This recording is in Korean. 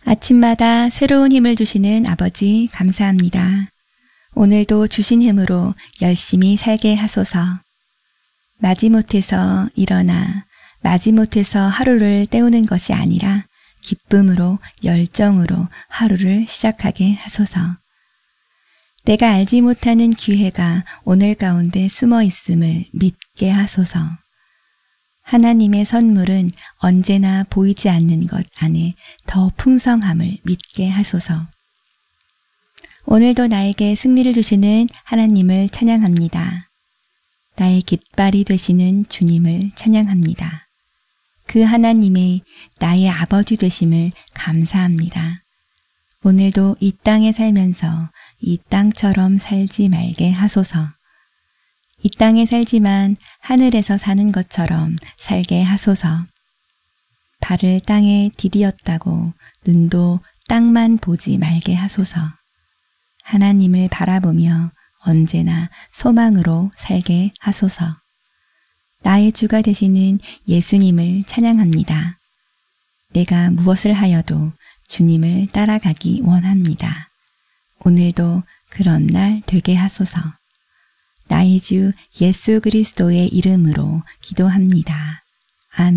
아침마다 새로운 힘을 주시는 아버지 감사합니다. 오늘도 주신 힘으로 열심히 살게 하소서. 마지못해서 일어나 마지못해서 하루를 때우는 것이 아니라 기쁨으로 열정으로 하루를 시작하게 하소서. 내가 알지 못하는 기회가 오늘 가운데 숨어 있음을 믿게 하소서. 하나님의 선물은 언제나 보이지 않는 것 안에 더 풍성함을 믿게 하소서. 오늘도 나에게 승리를 주시는 하나님을 찬양합니다. 나의 깃발이 되시는 주님을 찬양합니다. 그 하나님의 나의 아버지 되심을 감사합니다. 오늘도 이 땅에 살면서 이 땅처럼 살지 말게 하소서. 이 땅에 살지만 하늘에서 사는 것처럼 살게 하소서. 발을 땅에 디디었다고 눈도 땅만 보지 말게 하소서. 하나님을 바라보며 언제나 소망으로 살게 하소서. 나의 주가 되시는 예수님을 찬양합니다. 내가 무엇을 하여도 주님을 따라가기 원합니다. 오늘도 그런 날 되게 하소서. 나의 주 예수 그리스도의 이름으로 기도합니다.